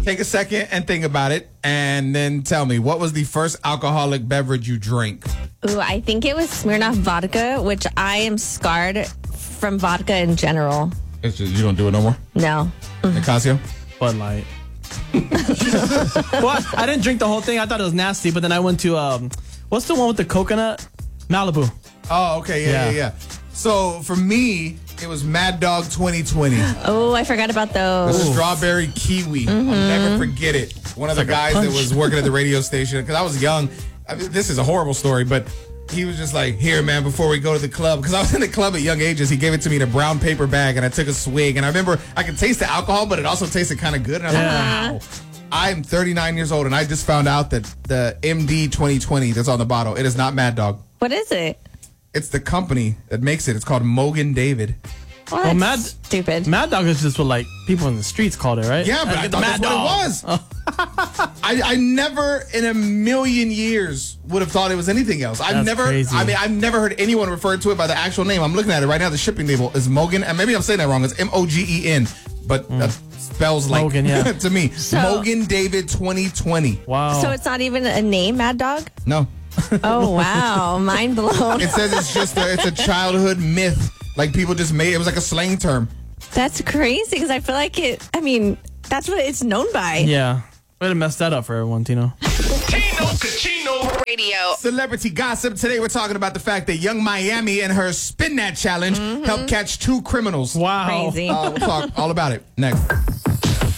Take a second and think about it, and then tell me, what was the first alcoholic beverage you drank? Ooh, I think it was Smirnoff vodka, which I am scarred from vodka in general. It's just, you don't do it no more? No. Nicasio? Bud Light. Well, I didn't drink the whole thing. I thought it was nasty, but then I went to, what's the one with the coconut? Malibu. Oh, okay. Yeah. So for me, it was Mad Dog 2020. Oh, I forgot about those. The strawberry kiwi. I'll never forget it. One of the guys that was working at the radio station, because I was young. I mean, this is a horrible story, but he was just like, here, man, before we go to the club. Because I was in the club at young ages. He gave it to me in a brown paper bag, and I took a swig. And I remember I could taste the alcohol, but it also tasted kind of good. And I was like, wow. I'm 39 years old, and I just found out that the MD 2020 that's on the bottle, it is not Mad Dog. What is it? It's the company that makes it. It's called Mogan David. Well, stupid. Mad Dog is just what like people in the streets called it, right? Yeah, but I thought that's what it was. Oh. I never in a million years would have thought it was anything else. I've never heard anyone refer to it by the actual name. I'm looking at it right now. The shipping label is Mogan, and maybe I'm saying that wrong. It's Mogen, but that spells like Mogan, yeah. to me. Mogan David 2020. Wow. So it's not even a name, Mad Dog? No. Oh, wow. Mind blown. It says it's just it's a childhood myth. Like people just made it. Was like a slang term. That's crazy because I feel like that's what it's known by. Yeah. Way to mess that up for everyone, Tino. Tino Cucino Radio. Celebrity gossip. Today we're talking about the fact that Young Miami and her Spin That Challenge helped catch 2 criminals. Wow. Crazy. We'll talk all about it next.